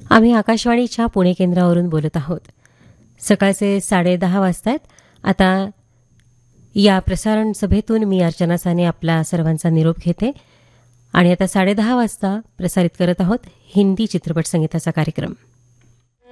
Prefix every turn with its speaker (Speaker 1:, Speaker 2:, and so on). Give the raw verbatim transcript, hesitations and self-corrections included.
Speaker 1: आम्ही आकाशवाणीच्या पुणे केंद्रावरून बोलत आहोत. सकाळचे साडेदहा वाजतायत. आता या प्रसारण सभेतून मी अर्चना साने आपला सर्वांचा निरोप घेते आणि आता साडेदहा वाजता प्रसारित करत आहोत हिंदी चित्रपट संगीताचा कार्यक्रम.